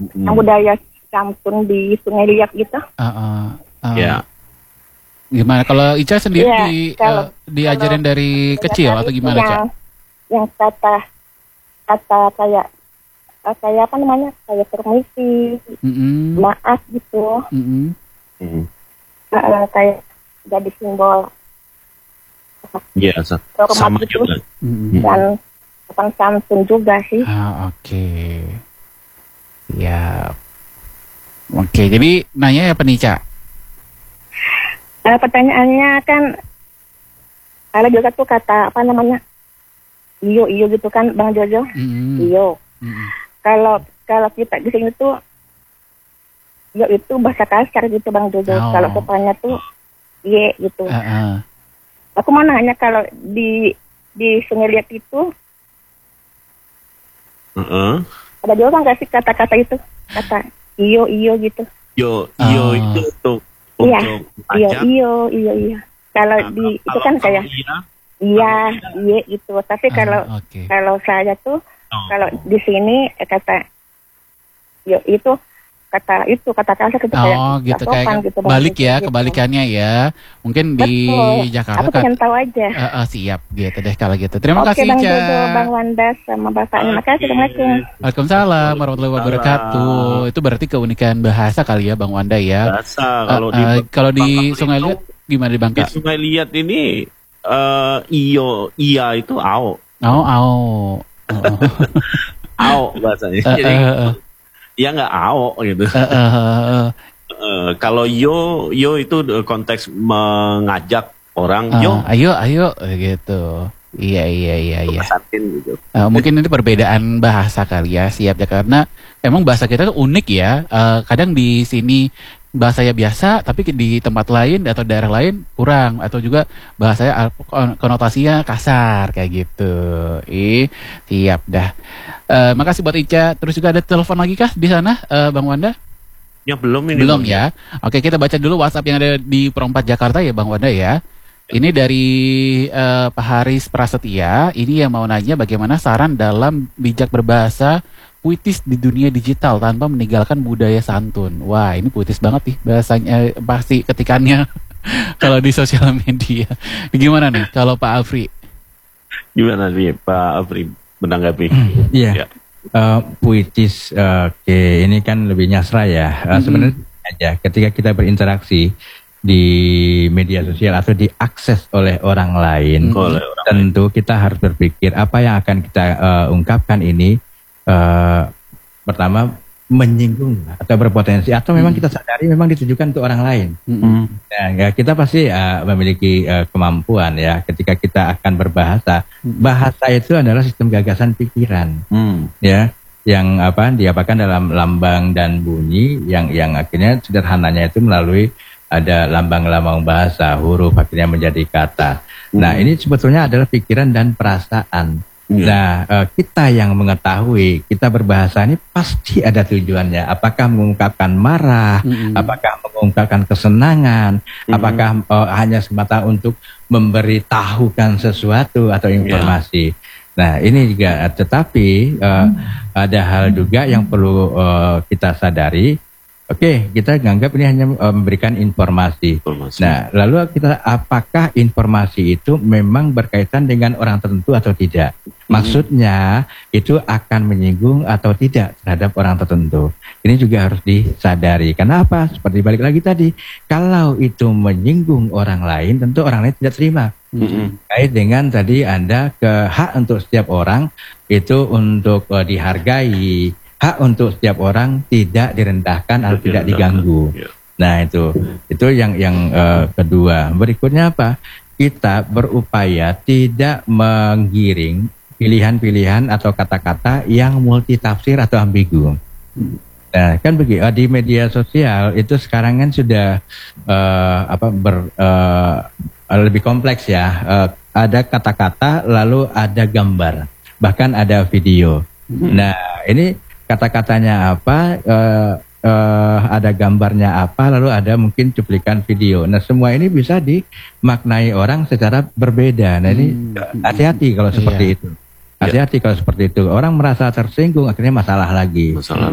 yang budaya Santun di Sungai Liat gitu. Ya. Gimana kalau Ica sendiri diajarin dari kecil atau gimana, Ca? Yang kata kayak apa namanya, kayak permisi, maaf gitu, kayak jadi simbol sama gitu. juga. Dan sopan santun juga sih. Oke. Ya. Oke, jadi nanya apa nih, Ca? Pertanyaannya kan ada juga tuh kata apa namanya, iyo gitu kan, Bang Jojo. Iyo. Kalau kita di sini tuh yo itu bahasa kasar gitu, Bang Jojo. Kalau sopannya tuh ye gitu. Aku mau nanya, kalau di Sungai Liat itu ada juga nggak sih kata-kata itu, kata iyo gitu? Iyo itu untuk iyo. Kalau di itu kan kayak iya gitu. Tapi kalau saya tuh kalau di sini kata yo itu kata kasar gitu, gitu kayak gitu, balik ya, gitu. Kebalikannya ya. Mungkin di Jakarta. Aku pengen tahu aja. Siap gitu deh kalau gitu. Terima kasih, Bang Ca. Jojo, Bang Wanda sama Bapaknya. Makasih, Assalamualaikum. Waalaikumsalam warahmatullahi wabarakatuh. Itu berarti keunikan bahasa kali ya, Bang Wanda ya. Bahasa kalau di Sungai Liat gimana di Bangka? Di Sungai Liat ini iya itu ao. Ao bahasanya. Jadi ya nggak ao gitu. Kalau yo itu konteks mengajak orang, ayo gitu. Iya. Gitu. Mungkin ini perbedaan bahasa kali ya, siap ya, karena emang bahasa kita tuh unik ya. Kadang di sini bahasanya biasa, tapi di tempat lain atau daerah lain kurang, atau juga bahasanya konotasinya kasar kayak gitu. Siap dah. Makasih buat Ica. Terus juga ada telepon lagi kah di sana, Bang Wanda? Ya belum ini. Belum ya. Oke, kita baca dulu WhatsApp yang ada di Perompat Jakarta ya, Bang Wanda ya. Ini dari Pak Haris Prasetya. Ini yang mau nanya bagaimana saran dalam bijak berbahasa puitis di dunia digital tanpa meninggalkan budaya santun. Wah, ini puitis banget nih bahasanya, pasti ketikannya kalau di sosial media. Gimana nih kalau Pak Afri? Gimana nih Pak Afri menanggapi? Iya. Puitis, ini kan lebih nyasra ya. Sebenarnya aja ketika kita berinteraksi di media sosial atau diakses oleh orang lain, tentu kita harus berpikir apa yang akan kita ungkapkan ini pertama menyinggung atau berpotensi atau memang kita sadari memang ditujukan untuk orang lain. Ya, kita pasti memiliki kemampuan ya ketika kita akan berbahasa. Bahasa itu adalah sistem gagasan pikiran, ya, yang diapakan dalam lambang dan bunyi yang akhirnya sederhananya itu melalui ada lambang-lambang bahasa, huruf akhirnya menjadi kata. Nah, ini sebetulnya adalah pikiran dan perasaan. Nah, kita yang mengetahui, kita berbahasa ini pasti ada tujuannya. Apakah mengungkapkan marah, apakah mengungkapkan kesenangan, apakah hanya semata untuk memberitahukan sesuatu atau informasi. Nah, ini juga, tetapi ada hal juga yang perlu kita sadari. Oke, kita menganggap ini hanya memberikan informasi. Nah, lalu apakah informasi itu memang berkaitan dengan orang tertentu atau tidak? Maksudnya itu akan menyinggung atau tidak terhadap orang tertentu. Ini juga harus disadari. Karena apa? Seperti balik lagi tadi, kalau itu menyinggung orang lain, tentu orang lain tidak terima. Kait dengan tadi Anda hak untuk setiap orang itu untuk dihargai. Hak untuk setiap orang tidak direndahkan atau tidak diganggu. Nah, itu yang kedua. Berikutnya apa? Kita berupaya tidak menggiring pilihan-pilihan atau kata-kata yang multitafsir atau ambigu. Nah, kan begitu di media sosial itu sekarang kan sudah lebih kompleks ya. Ada kata-kata lalu ada gambar, bahkan ada video. Nah, ini kata-katanya apa, ada gambarnya apa, lalu ada mungkin cuplikan video. Nah, semua ini bisa dimaknai orang secara berbeda. Nah, ini hati-hati kalau seperti itu. Hati-hati kalau seperti itu. Orang merasa tersinggung, akhirnya masalah lagi.